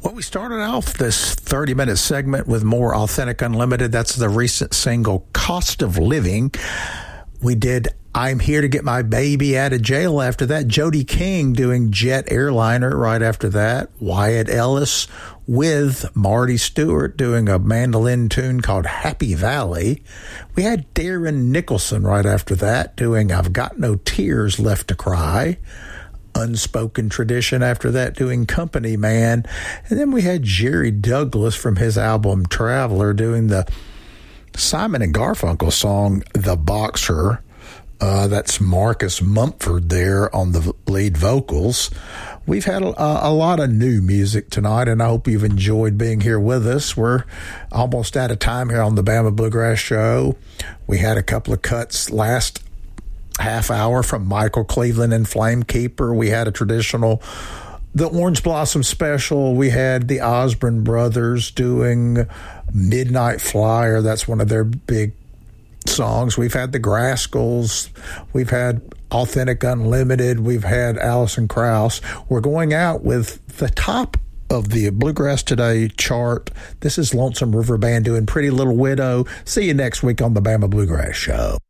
Well, we started off this 30-minute segment with more Authentic Unlimited. That's the recent single, Cost of Living. We did I'm Here to Get My Baby Out of Jail after that. Jody King doing Jet Airliner right after that. Wyatt Ellis with Marty Stewart doing a mandolin tune called Happy Valley. We had Darren Nicholson right after that doing I've Got No Tears Left to Cry. Unspoken Tradition after that doing Company Man. And then we had Jerry Douglas from his album Traveler doing the Simon and Garfunkel song The Boxer. That's Marcus Mumford there on the lead vocals. We've had a lot of new music tonight, and I hope you've enjoyed being here with us. We're almost out of time here on the Bama Bluegrass Show. We had a couple of cuts last half hour from Michael Cleveland and Flamekeeper. We had a traditional, the Orange Blossom Special. We had the Osborne Brothers doing Midnight Flyer. That's one of their big songs. We've had the Grascals. We've had Authentic Unlimited. We've had Alison Krauss. We're going out with the top of the Bluegrass Today chart. This is Lonesome River Band doing Pretty Little Widow. See you next week on the Bama Bluegrass Show.